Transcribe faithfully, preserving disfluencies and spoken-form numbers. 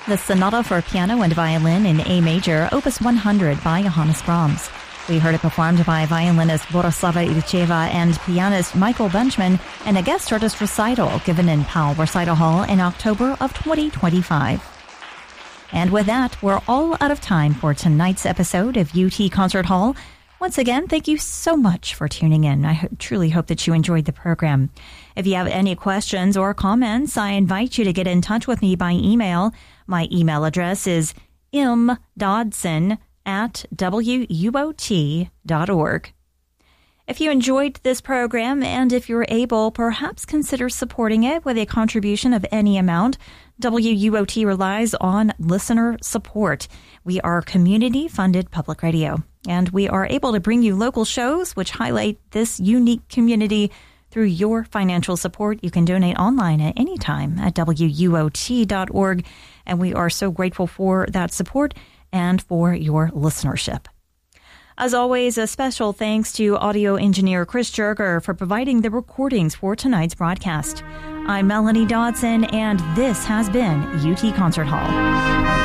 the Sonata for Piano and Violin in A Major, Opus one hundred by Johannes Brahms. We heard it performed by violinist Borislava Ilicheva and pianist Michael Benchman in a guest artist recital given in Powell Recital Hall in October of twenty twenty-five. And with that, we're all out of time for tonight's episode of U T Concert Hall. Once again, thank you so much for tuning in. I truly hope that you enjoyed the program. If you have any questions or comments, I invite you to get in touch with me by email. My email address is m dodson at w u o t dot org. If you enjoyed this program and if you're able, perhaps consider supporting it with a contribution of any amount. W U O T relies on listener support. We are community-funded public radio, and we are able to bring you local shows which highlight this unique community through your financial support. You can donate online at any time at w u o t dot org, and we are so grateful for that support and for your listenership. As always, a special thanks to audio engineer Chris Jerger for providing the recordings for tonight's broadcast. I'm Melanie Dodson, and this has been U T Concert Hall.